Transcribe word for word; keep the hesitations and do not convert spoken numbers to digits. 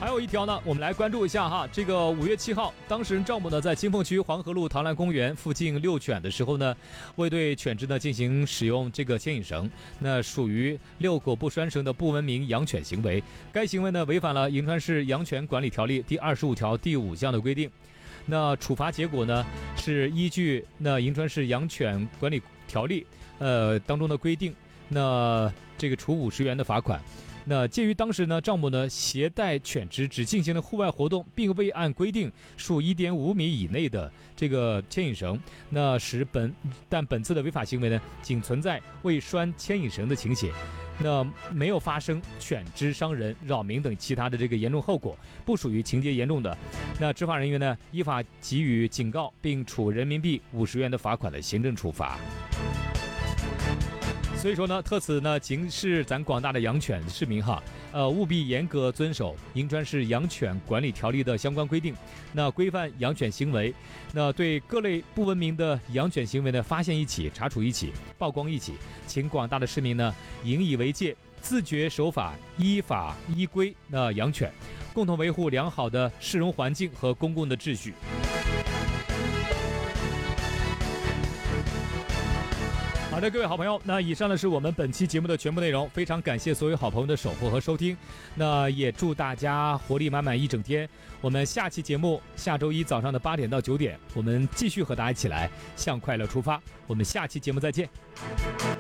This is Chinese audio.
还有一条呢，我们来关注一下哈。这个五月七号，当事人赵某呢在金凤区黄河路唐兰公园附近遛犬的时候呢，未对犬只呢进行使用这个牵引绳，那属于遛狗不拴绳的不文明养犬行为。该行为呢违反了银川市养犬管理条例第二十五条第五项的规定。那处罚结果呢是依据那银川市养犬管理条例呃当中的规定，那这个处五十元的罚款。那鉴于当时呢，赵某呢携带犬只只进行了户外活动，并未按规定束 一点五米以内的这个牵引绳，那使本但本次的违法行为呢，仅存在未拴牵引绳的情形，那没有发生犬只伤人、扰民等其他的这个严重后果，不属于情节严重的。那执法人员呢，依法给予警告，并处人民币五十元的罚款的行政处罚。所以说呢，特此呢，警示咱广大的养犬市民哈，呃，务必严格遵守银川市养犬管理条例的相关规定，那规范养犬行为，那对各类不文明的养犬行为呢，发现一起，查处一起，曝光一起，请广大的市民呢，引以为戒，自觉守法，依法依规那养犬，共同维护良好的市容环境和公共的秩序。好的，各位好朋友，那以上呢是我们本期节目的全部内容，非常感谢所有好朋友的守护和收听，那也祝大家活力满满一整天。我们下期节目下周一早上的八点到九点，我们继续和大家一起来向快乐出发，我们下期节目再见。